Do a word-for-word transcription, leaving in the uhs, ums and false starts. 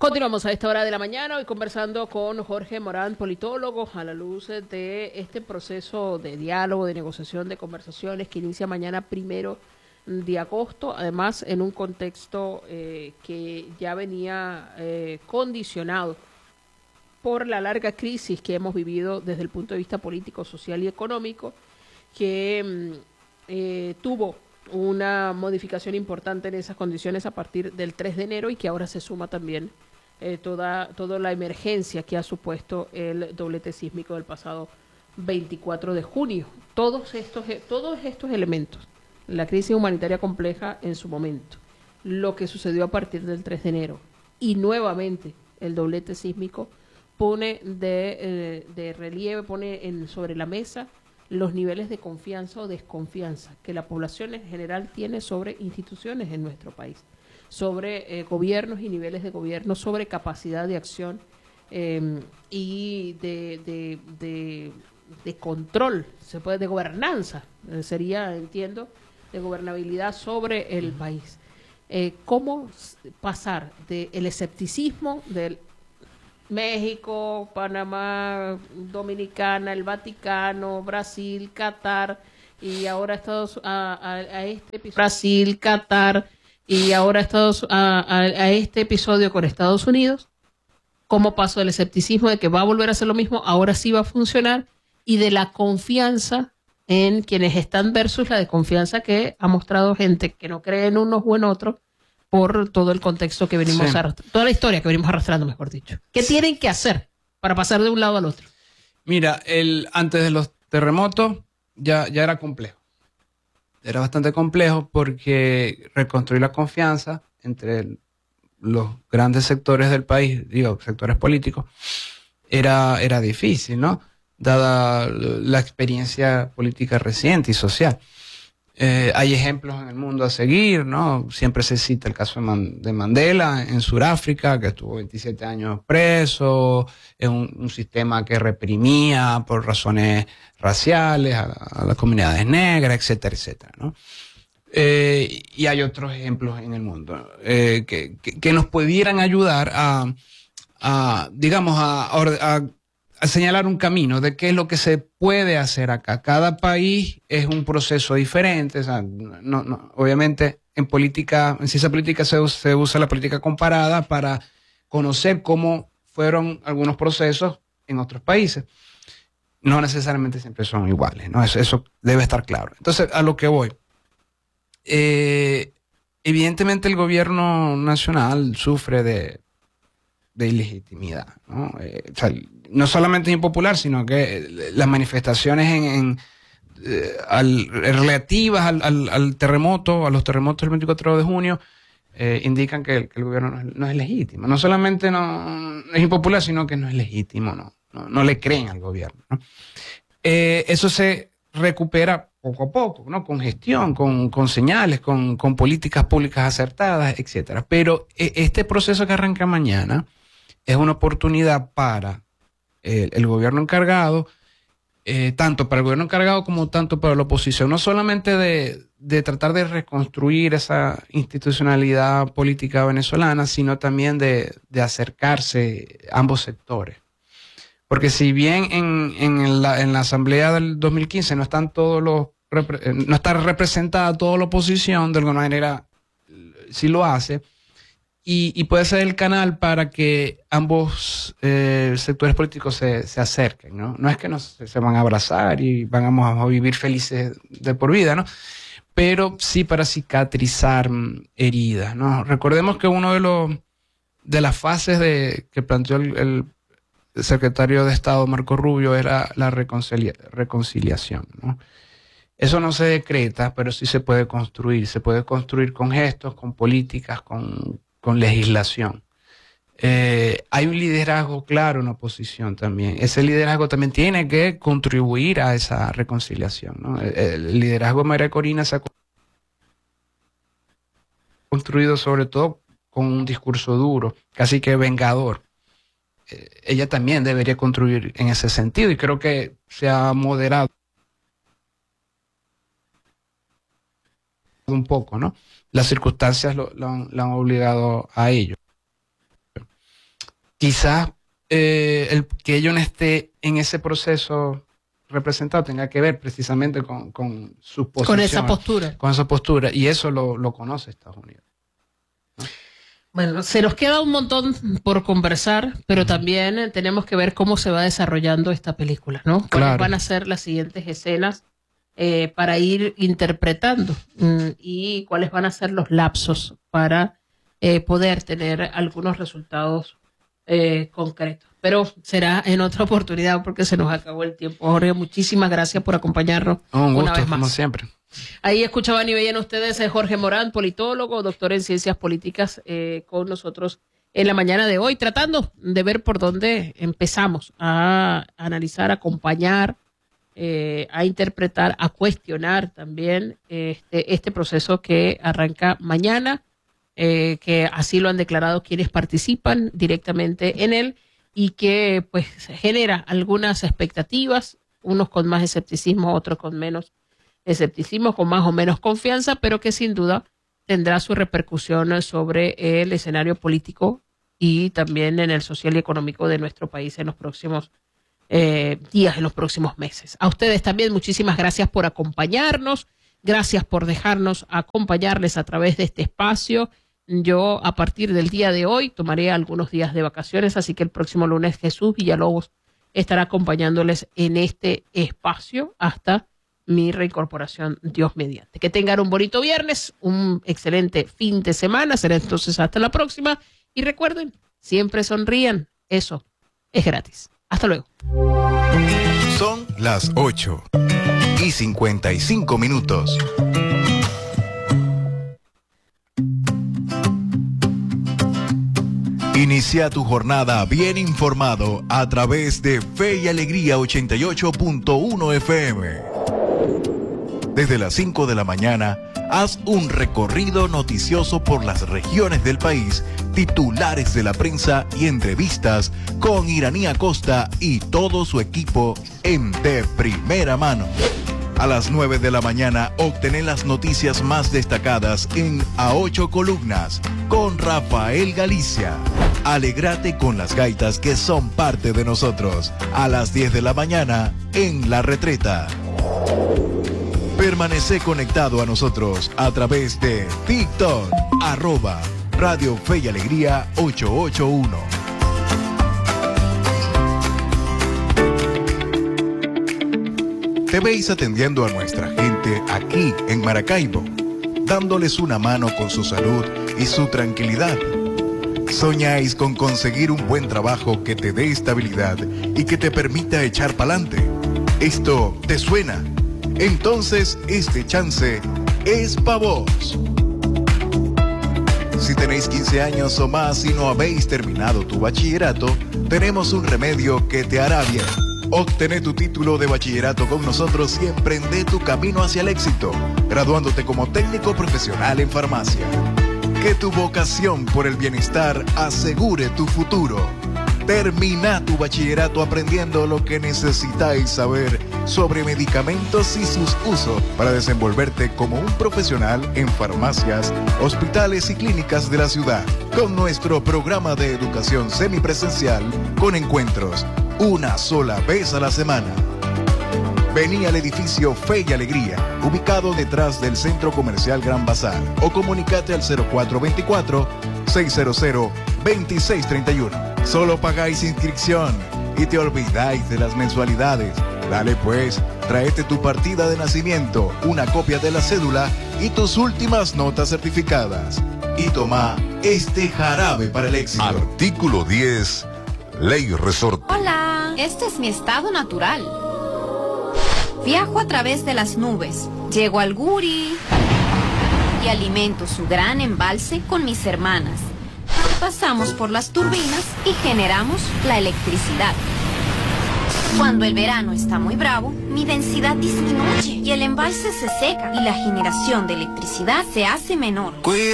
Continuamos a esta hora de la mañana, hoy conversando con Jorge Morán, politólogo, a la luz de este proceso de diálogo, de negociación, de conversaciones que inicia mañana primero de agosto, además en un contexto eh, que ya venía eh, condicionado por la larga crisis que hemos vivido desde el punto de vista político, social y económico, que eh, tuvo una modificación importante en esas condiciones a partir del tres de enero y que ahora se suma también eh, toda, toda la emergencia que ha supuesto el doblete sísmico del pasado veinticuatro de junio. Todos estos, todos estos elementos, la crisis humanitaria compleja en su momento, lo que sucedió a partir del tres de enero y nuevamente el doblete sísmico pone de, eh, de relieve, pone en, sobre la mesa los niveles de confianza o desconfianza que la población en general tiene sobre instituciones en nuestro país, sobre eh, gobiernos y niveles de gobierno, sobre capacidad de acción eh, y de, de, de, de control, se puede, de gobernanza, eh, sería, entiendo, de gobernabilidad sobre el país. Eh, ¿Cómo pasar del escepticismo del México, Panamá, Dominicana, el Vaticano, Brasil, Qatar y ahora Estados a, a, a este episodio Brasil, Qatar y ahora Estados a, a, a este episodio con Estados Unidos? ¿Cómo pasó del escepticismo de que va a volver a hacer lo mismo, ahora sí va a funcionar, y de la confianza en quienes están versus la desconfianza que ha mostrado gente que no cree en unos o en otros por todo el contexto que venimos sí. arrastrando, toda la historia que venimos arrastrando, mejor dicho? ¿Qué sí. tienen que hacer para pasar de un lado al otro? Mira, el, antes de los terremotos ya, ya era complejo. Era bastante complejo porque reconstruir la confianza entre el, los grandes sectores del país, digo, sectores políticos, era, era difícil, ¿no? Dada la experiencia política reciente y social. Eh, hay ejemplos en el mundo a seguir, ¿no? Siempre se cita el caso de, Man de Mandela en Sudáfrica, que estuvo veintisiete años preso, es un, un sistema que reprimía por razones raciales a, a las comunidades negras, etcétera, etcétera, ¿no? Eh, y hay otros ejemplos en el mundo eh, que, que, que nos pudieran ayudar a, a digamos, a, a, a señalar un camino de qué es lo que se puede hacer acá. Cada país es un proceso diferente. O sea, no, no, obviamente en política, en ciencia política se, se usa la política comparada para conocer cómo fueron algunos procesos en otros países. No necesariamente siempre son iguales, ¿no? Eso, eso debe estar claro. Entonces, a lo que voy. Eh, evidentemente el gobierno nacional sufre de, de ilegitimidad, ¿no? Eh, o sea, no solamente es impopular, sino que las manifestaciones en, en, eh, al, relativas al, al, al terremoto, a los terremotos del veinticuatro de junio, eh, indican que el, que el gobierno no es, no es legítimo. No solamente no, no es impopular, sino que no es legítimo, no, no, no le creen al gobierno, ¿no? Eh, eso se recupera poco a poco, ¿no? Con gestión, con, con señales, con, con políticas públicas acertadas, etcétera. Pero eh, este proceso que arranca mañana es una oportunidad para el, el gobierno encargado, eh, tanto para el gobierno encargado como tanto para la oposición, no solamente de, de tratar de reconstruir esa institucionalidad política venezolana, sino también de, de acercarse a ambos sectores. Porque si bien en, en, la, en la asamblea del dos mil quince no están todos los no está representada toda la oposición, de alguna manera sí lo hace, y, y puede ser el canal para que ambos eh, sectores políticos se, se acerquen, ¿no? No es que no se, se van a abrazar y vamos a vivir felices de por vida, ¿no? Pero sí para cicatrizar heridas, ¿no? Recordemos que uno de los de las fases de que planteó el, el el secretario de Estado Marco Rubio era la reconcilia reconciliación, ¿no? Eso no se decreta, pero sí se puede construir. Se puede construir con gestos, con políticas, con, con legislación. Eh, hay un liderazgo claro en la oposición también. Ese liderazgo también tiene que contribuir a esa reconciliación, ¿no? El, el liderazgo de María Corina se ha construido sobre todo con un discurso duro, casi que vengador. Eh, ella también debería contribuir en ese sentido y creo que se ha moderado un poco, ¿no? Las circunstancias lo, lo, han, lo han obligado a ello. quizás eh, el que ellos no esté en ese proceso representado tenga que ver precisamente con, con su posición. Con esa postura. Con esa postura, y eso lo, lo conoce Estados Unidos, ¿no? Bueno, se nos queda un montón por conversar, pero uh-huh. también tenemos que ver cómo se va desarrollando esta película, ¿no? ¿Cuáles claro. van a ser las siguientes escenas eh, para ir interpretando um, y cuáles van a ser los lapsos para eh, poder tener algunos resultados eh, concretos? Pero será en otra oportunidad porque se nos acabó el tiempo. Jorge, muchísimas gracias por acompañarnos Un gusto, una vez más. Como siempre. Ahí escuchaban y veían ustedes a Jorge Morán, politólogo, doctor en ciencias políticas, eh, con nosotros en la mañana de hoy, tratando de ver por dónde empezamos a analizar, a acompañar, eh, a interpretar, a cuestionar también este, este proceso que arranca mañana, eh, que así lo han declarado quienes participan directamente en él y que pues genera algunas expectativas, unos con más escepticismo, otros con menos escepticismo, con más o menos confianza, pero que sin duda tendrá su repercusión sobre el escenario político y también en el social y económico de nuestro país en los próximos eh, días, en los próximos meses. A ustedes también muchísimas gracias por acompañarnos, gracias por dejarnos acompañarles a través de este espacio. Yo a partir del día de hoy tomaré algunos días de vacaciones, así que el próximo lunes Jesús Villalobos estará acompañándoles en este espacio hasta mi reincorporación, Dios mediante. Que tengan un bonito viernes, un excelente fin de semana. Será entonces hasta la próxima. Y recuerden, siempre sonrían. Eso es gratis. Hasta luego. Son las ocho y cincuenta y cinco minutos. Inicia tu jornada bien informado a través de Fe y Alegría ochenta y ocho punto uno F M. Desde las cinco de la mañana, haz un recorrido noticioso por las regiones del país, titulares de la prensa y entrevistas con Iranía Costa y todo su equipo en De Primera Mano. A las nueve de la mañana, obtener las noticias más destacadas en A Ocho Columnas con Rafael Galicia. Alégrate con las gaitas que son parte de nosotros. A las diez de la mañana, en La Retreta. Permanece conectado a nosotros a través de TikTok, arroba Radio Fe y Alegría ochocientos ochenta y uno. Te veis atendiendo a nuestra gente aquí en Maracaibo, dándoles una mano con su salud y su tranquilidad. Soñáis con conseguir un buen trabajo que te dé estabilidad y que te permita echar pa'lante. ¿Esto te suena? Entonces este chance es pa' vos. Si tenéis quince años o más y no habéis terminado tu bachillerato, tenemos un remedio que te hará bien. Obtené tu título de bachillerato con nosotros y emprende tu camino hacia el éxito, graduándote como técnico profesional en farmacia. Que tu vocación por el bienestar asegure tu futuro. Termina tu bachillerato aprendiendo lo que necesitáis saber sobre medicamentos y sus usos para desenvolverte como un profesional en farmacias, hospitales y clínicas de la ciudad, con nuestro programa de educación semipresencial con encuentros una sola vez a la semana. Vení al edificio Fe y Alegría, ubicado detrás del Centro Comercial Gran Bazar, o comunicate al cero cuatro dos cuatro, seis cero cero, dos seis tres uno. Solo pagáis inscripción y te olvidáis de las mensualidades. Dale pues, tráete tu partida de nacimiento, una copia de la cédula y tus últimas notas certificadas. Y toma este jarabe para el éxito. Artículo diez, Ley Resorte. Hola, este es mi estado natural. Viajo a través de las nubes, llego al Guri y alimento su gran embalse con mis hermanas. Pasamos por las turbinas y generamos la electricidad. Cuando el verano está muy bravo, mi densidad disminuye y el embalse se seca y la generación de electricidad se hace menor.